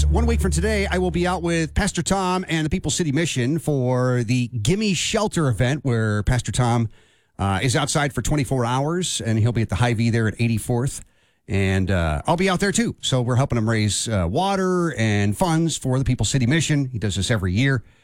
1 week from today, I will be out with Pastor Tom and the People's City Mission for the Gimme Shelter event where Pastor Tom is outside for 24 hours, and he'll be at the Hy-Vee there at 84th. And I'll be out there, too. So we're helping him raise water and funds for the People's City Mission. He does this every year.